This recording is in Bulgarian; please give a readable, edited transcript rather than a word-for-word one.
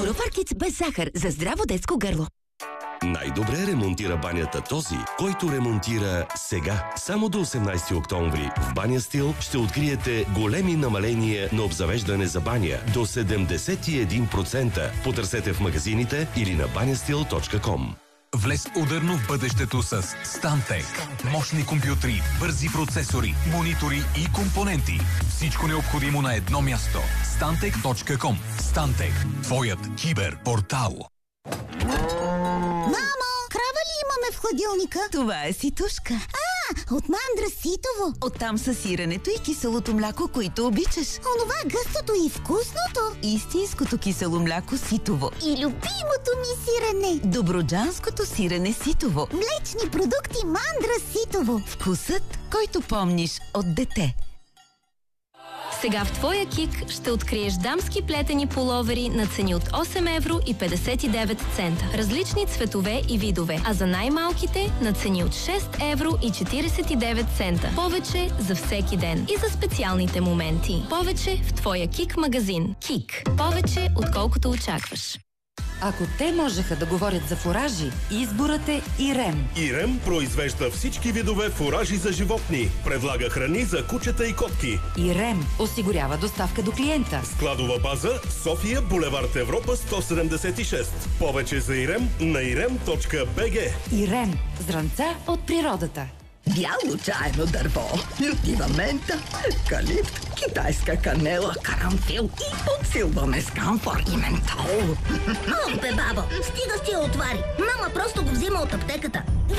Норофаркиц без захар за здраво детско гърло. Най-добре ремонтира банята този, който ремонтира сега. Само до 18 октомври в Баня Стил ще откриете големи намаления на обзавеждане за баня до 71%. Потърсете в магазините или на banastil.com. Влез ударно в бъдещето с Stantec. Мощни компютри, бързи процесори, монитори и компоненти. Всичко необходимо на едно място. Stantec.com. Stantec. Твоят киберпортал. Мамо, крава ли имаме в хладилника? Това е ситушка. От мандра ситово. Оттам са сиренето и киселото мляко, които обичаш. Онова гъстото и вкусното. Истинското кисело мляко ситово. И любимото ми сирене. Добруджанското сирене ситово. Млечни продукти мандра ситово. Вкусът, който помниш от дете. Сега в твоя КИК ще откриеш дамски плетени пуловери на цени от 8 евро и 59 цента. Различни цветове и видове. А за най-малките на цени от 6 евро и 49 цента. Повече за всеки ден и за специалните моменти. Повече в твоя КИК магазин. КИК. Повече отколкото очакваш. Ако те можеха да говорят за фуражи, изборът е Ирем. Ирем произвежда всички видове фуражи за животни. Предлага храни за кучета и котки. Ирем осигурява доставка до клиента. Складова база София, булевард Европа 176. Повече за Ирем на irem.bg. Ирем. Зранца от природата. Бяло чайно дърво, лютива мента, евкалипт, китайска канела, карамфил и подсилваме с камфор и ментол. Ох, бе, бабо, стига с тия отвари. Мама просто го взима от аптеката.